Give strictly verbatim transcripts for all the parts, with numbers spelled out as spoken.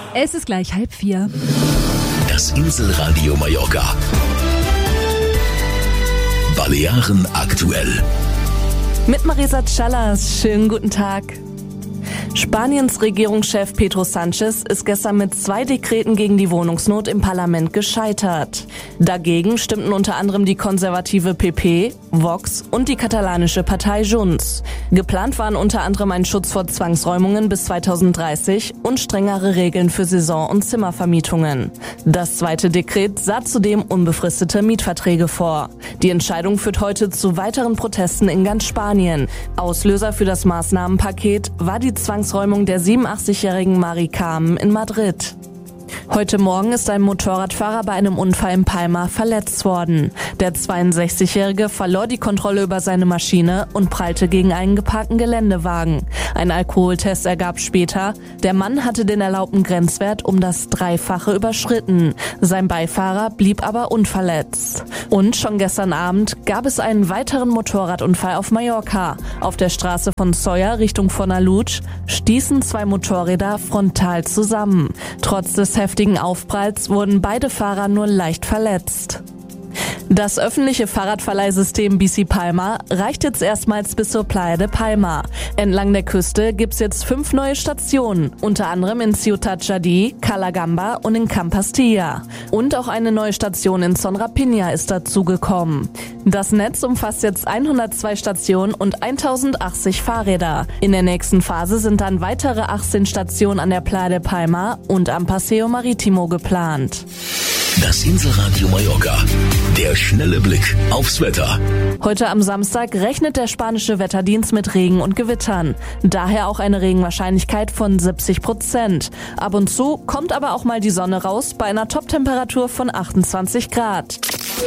Es ist gleich halb vier. Das Inselradio Mallorca. Balearen aktuell. Mit Marisa Callas. Schönen guten Tag. Spaniens Regierungschef Pedro Sánchez ist gestern mit zwei Dekreten gegen die Wohnungsnot im Parlament gescheitert. Dagegen stimmten unter anderem die konservative P P, Vox und die katalanische Partei Junts. Geplant waren unter anderem ein Schutz vor Zwangsräumungen bis zweitausenddreißig und strengere Regeln für Saison- und Zimmervermietungen. Das zweite Dekret sah zudem unbefristete Mietverträge vor. Die Entscheidung führt heute zu weiteren Protesten in ganz Spanien. Auslöser für das Maßnahmenpaket war die Zwangsräumung der siebenundachtzigjährigen Mari Carmen in Madrid. Heute Morgen ist ein Motorradfahrer bei einem Unfall in Palma verletzt worden. Der zweiundsechzigjährige verlor die Kontrolle über seine Maschine und prallte gegen einen geparkten Geländewagen. Ein Alkoholtest ergab später, der Mann hatte den erlaubten Grenzwert um das Dreifache überschritten. Sein Beifahrer blieb aber unverletzt. Und schon gestern Abend gab es einen weiteren Motorradunfall auf Mallorca. Auf der Straße von Sóller Richtung Fornalutsch stießen zwei Motorräder frontal zusammen. Trotz des heftigen Aufpralls wurden beide Fahrer nur leicht verletzt. Das öffentliche Fahrradverleihsystem Bici Palma reicht jetzt erstmals bis zur Playa de Palma. Entlang der Küste gibt's jetzt fünf neue Stationen, unter anderem in Ciutat Jadí, Calagamba und in Campastilla. Und auch eine neue Station in Son Rapina ist dazugekommen. Das Netz umfasst jetzt hundertzwei Stationen und tausendachtzig Fahrräder. In der nächsten Phase sind dann weitere achtzehn Stationen an der Playa de Palma und am Paseo Marítimo geplant. Das Inselradio Mallorca. Der schnelle Blick aufs Wetter. Heute am Samstag rechnet der spanische Wetterdienst mit Regen und Gewittern. Daher auch eine Regenwahrscheinlichkeit von siebzig Prozent. Ab und zu kommt aber auch mal die Sonne raus bei einer Toptemperatur von achtundzwanzig Grad.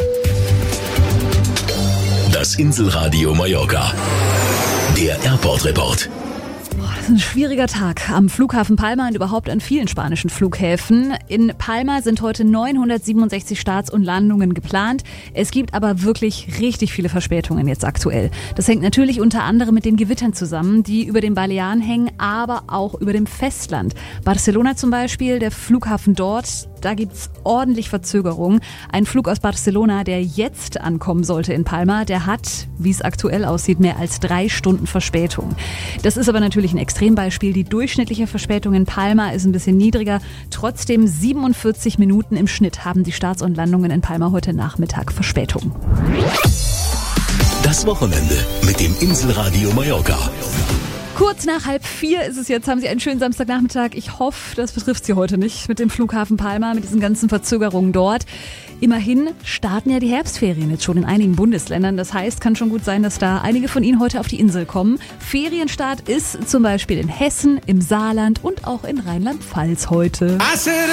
Das Inselradio Mallorca. Der Airport Report. Das ist ein schwieriger Tag am Flughafen Palma und überhaupt an vielen spanischen Flughäfen. In Palma sind heute neunhundertsiebenundsechzig Starts und Landungen geplant. Es gibt aber wirklich richtig viele Verspätungen jetzt aktuell. Das hängt natürlich unter anderem mit den Gewittern zusammen, die über den Balearen hängen, aber auch über dem Festland. Barcelona zum Beispiel, der Flughafen dort, da gibt's ordentlich Verzögerungen. Ein Flug aus Barcelona, der jetzt ankommen sollte in Palma, der hat, wie es aktuell aussieht, mehr als drei Stunden Verspätung. Das ist aber natürlich ein Extrembeispiel. Die durchschnittliche Verspätung in Palma ist ein bisschen niedriger. Trotzdem siebenundvierzig Minuten im Schnitt haben die Starts und Landungen in Palma heute Nachmittag Verspätung. Das Wochenende mit dem Inselradio Mallorca. Kurz nach halb vier ist es jetzt, haben Sie einen schönen Samstagnachmittag. Ich hoffe, das betrifft Sie heute nicht mit dem Flughafen Palma, mit diesen ganzen Verzögerungen dort. Immerhin starten ja die Herbstferien jetzt schon in einigen Bundesländern. Das heißt, kann schon gut sein, dass da einige von Ihnen heute auf die Insel kommen. Ferienstart ist zum Beispiel in Hessen, im Saarland und auch in Rheinland-Pfalz heute.